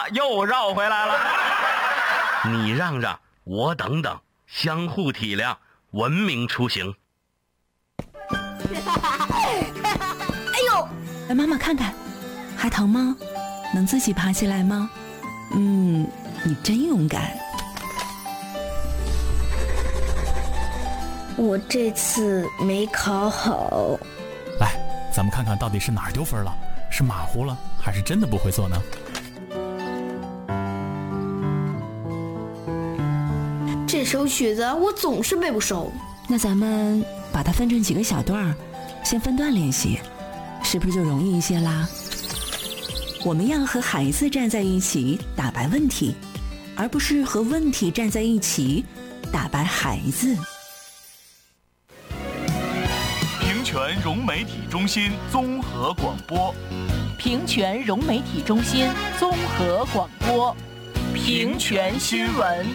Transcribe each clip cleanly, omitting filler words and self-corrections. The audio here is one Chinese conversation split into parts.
又绕回来了。你让让，我等等，相互体谅，文明出行。 哎呦！ 来，妈妈看看，还疼吗？能自己爬起来吗？你真勇敢。 我这次没考好。 来，咱们看看到底是哪儿丢分了，是马虎了，还是真的不会做呢？ 这首曲子我总是背不熟。 那咱们把它分成几个小段，先分段练习，是不是就容易一些啦？我们要和孩子站在一起打败问题，而不是和问题站在一起打败孩子。 平泉融媒体中心综合广播， 平泉融媒体中心综合广播，平泉新闻。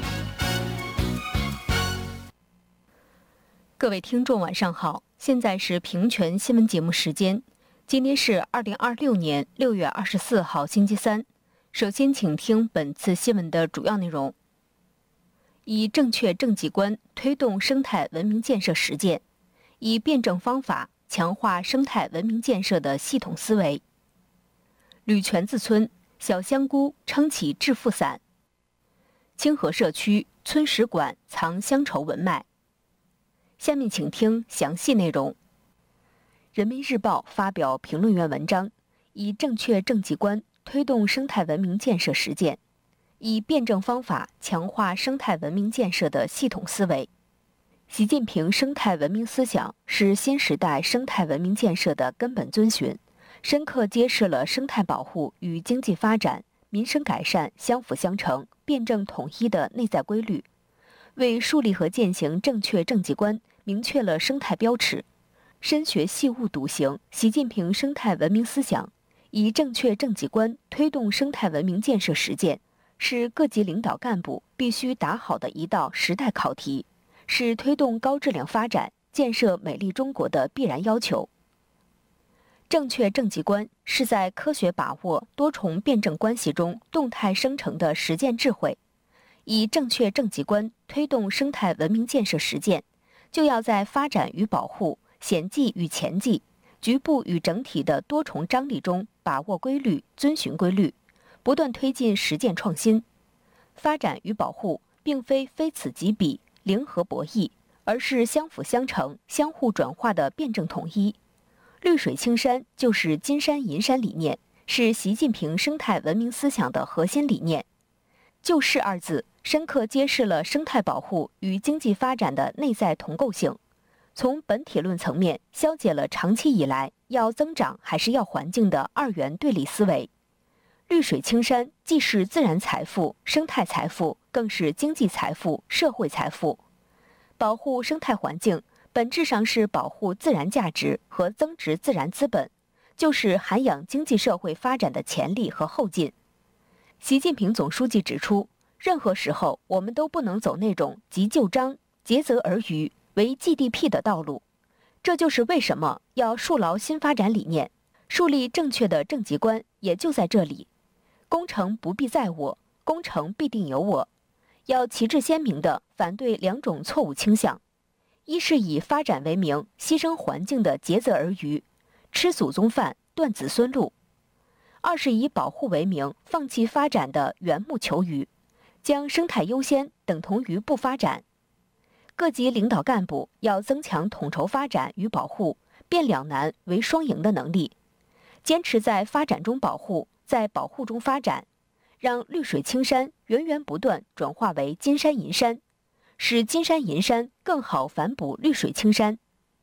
各位听众晚上好，现在是平泉新闻节目时间，今天是2026年6月24号星期三。首先请听本次新闻的主要内容。以正确政绩观推动生态文明建设实践，以辩证方法强化生态文明建设的系统思维。吕泉子村小香菇撑起致富伞，清河社区村史馆藏乡愁文脉。下面请听详细内容。人民日报发表评论员文章，以正确政绩观推动生态文明建设实践，以辩证方法强化生态文明建设的系统思维。习近平生态文明思想是新时代生态文明建设的根本遵循，深刻揭示了生态保护与经济发展、民生改善相辅相成、辩证统一的内在规律，为树立和践行正确政绩观明确了生态标尺，深学细悟笃行习近平生态文明思想，以正确政绩观推动生态文明建设实践，是各级领导干部必须答好的一道时代考题，是推动高质量发展、建设美丽中国的必然要求。正确政绩观是在科学把握多重辩证关系中动态生成的实践智慧，以正确政绩观推动生态文明建设实践，就要在发展与保护、险际与前际、局部与整体的多重张力中把握规律、遵循规律，不断推进实践创新。发展与保护并非非此即彼、零和博弈，而是相辅相成、相互转化的辩证统一。绿水青山就是金山银山理念，是习近平生态文明思想的核心理念。就事二字深刻揭示了生态保护与经济发展的内在同构性，从本体论层面消解了长期以来要增长还是要环境的二元对立思维。绿水青山既是自然财富、生态财富，更是经济财富、社会财富。保护生态环境本质上是保护自然价值和增值自然资本，就是涵养经济社会发展的潜力和后劲。习近平总书记指出，任何时候我们都不能走那种急就章、竭泽而渔、为 GDP 的道路。这就是为什么要树牢新发展理念，树立正确的政绩观，也就在这里。工程不必在我，工程必定有我。要旗帜鲜明地反对两种错误倾向：一是以发展为名牺牲环境的竭泽而渔，吃祖宗饭、断子孙路；二是以保护为名放弃发展的缘木求鱼，将生态优先等同于不发展。各级领导干部要增强统筹发展与保护、变两难为双赢的能力，坚持在发展中保护，在保护中发展，让绿水青山源源不断转化为金山银山，使金山银山更好反哺绿水青山。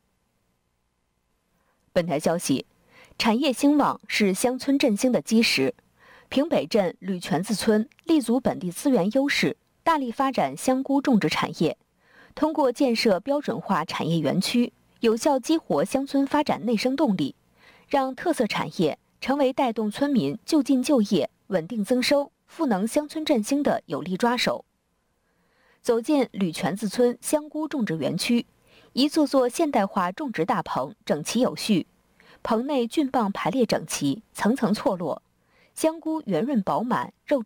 本台消息，产业兴旺是乡村振兴的基石。平北镇吕泉子村立足本地资源优势，大力发展香菇种植产业，通过建设标准化产业园区，有效激活乡村发展内生动力，让特色产业成为带动村民就近就业、稳定增收、赋能乡村振兴的有力抓手。走进吕泉子村香菇种植园区，一座座现代化种植大棚整齐有序，棚内菌棒排列整齐，层层错落，香菇圆润饱满，肉